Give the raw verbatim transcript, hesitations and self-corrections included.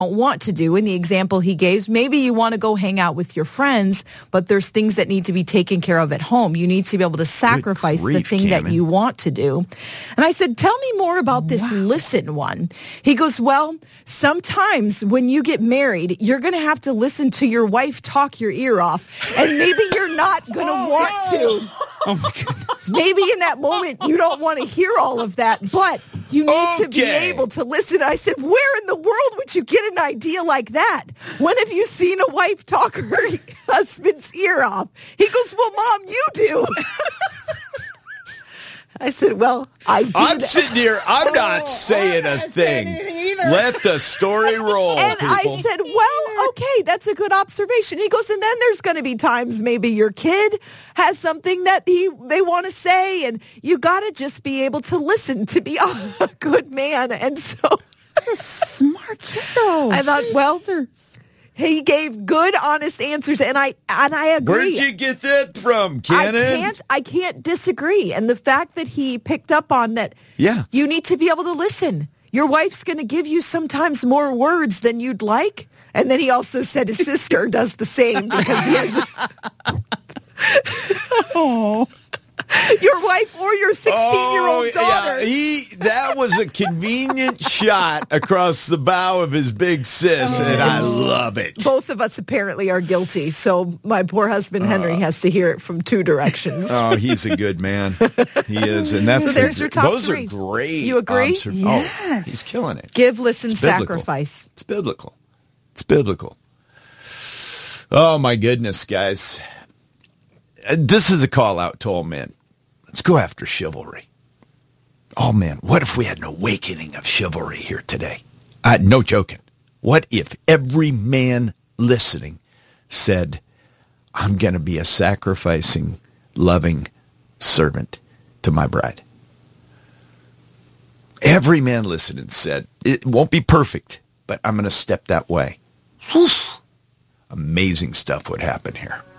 want to do. In the example he gave, maybe you want to go hang out with your friends, but there's things that need to be taken care of at home. You need to be able to sacrifice grief, the thing Cameron. that you want to do. And I said, tell me more about this wow. listen one. He goes, well, sometimes when you get married, you're going to have to listen to your wife talk your ear off, and maybe you're not going to oh, want no. to. Oh my goodness. Maybe in that moment you don't want to hear all of that, but you need okay. to be able to listen. I said, where in the world would you get an idea like that? When have you seen a wife talk her husband's ear off? He goes, well, Mom, you do. I said, well, I do. I'm that. sitting here. I'm oh, not saying a thing. Let the story roll. And people. I said, well, okay, that's a good observation. He goes, and then there's going to be times maybe your kid has something that he they want to say, and you got to just be able to listen to be a good man. And so, smart kiddo. I thought, well, he gave good, honest answers, and I and I agree. Where'd you get that from, Cannon? I can't, I can't disagree. And the fact that he picked up on that, yeah. you need to be able to listen. Your wife's going to give you sometimes more words than you'd like. And then he also said his sister does the same because he has... Oh. Your wife or your sixteen-year-old oh, daughter. Yeah. He, that was a convenient shot across the bow of his big sis, oh, and I love it. Both of us apparently are guilty, so my poor husband Henry uh, has to hear it from two directions. Oh, he's a good man. He is, and that's so there's a, your top those three. are great. You agree? Observ- yes. Oh, he's killing it. Give, listen, it's sacrifice. It's biblical. It's biblical. Oh, my goodness, guys. This is a call out to all men. Let's go after chivalry. Oh, man, what if we had an awakening of chivalry here today? Uh, no joking. What if every man listening said, I'm going to be a sacrificing, loving servant to my bride? Every man listening said, it won't be perfect, but I'm going to step that way. Whew. Amazing stuff would happen here.